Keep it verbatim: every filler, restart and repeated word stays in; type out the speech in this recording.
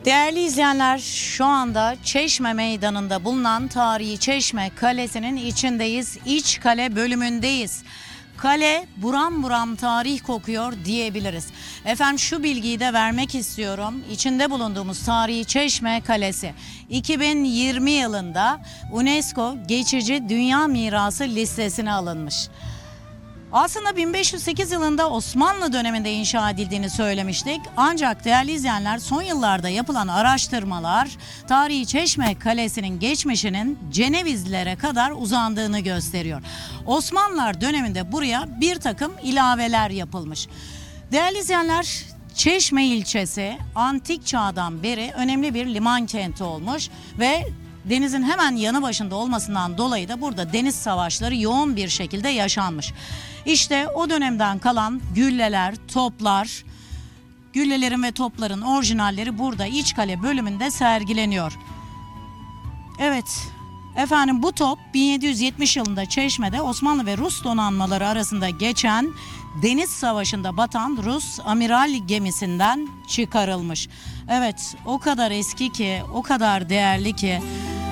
Değerli izleyenler, şu anda Çeşme Meydanı'nda bulunan tarihi Çeşme Kalesi'nin içindeyiz. İç kale bölümündeyiz. Kale buram buram tarih kokuyor diyebiliriz. Efendim şu bilgiyi de vermek istiyorum. İçinde bulunduğumuz tarihi Çeşme Kalesi iki bin yirmi yılında UNESCO Geçici Dünya Mirası listesine alınmış. Aslında bin beş yüz sekiz yılında Osmanlı döneminde inşa edildiğini söylemiştik. Ancak değerli izleyenler, son yıllarda yapılan araştırmalar tarihi Çeşme Kalesi'nin geçmişinin Cenevizlilere kadar uzandığını gösteriyor. Osmanlılar döneminde buraya bir takım ilaveler yapılmış. Değerli izleyenler, Çeşme ilçesi antik çağdan beri önemli bir liman kenti olmuş ve denizin hemen yanı başında olmasından dolayı da burada deniz savaşları yoğun bir şekilde yaşanmış. İşte o dönemden kalan gülleler, toplar, güllelerin ve topların orijinalleri burada İçkale bölümünde sergileniyor. Evet, efendim bu top bin yedi yüz yetmiş yılında Çeşme'de Osmanlı ve Rus donanmaları arasında geçen deniz savaşında batan Rus amiral gemisinden çıkarılmış. Evet, o kadar eski ki, o kadar değerli ki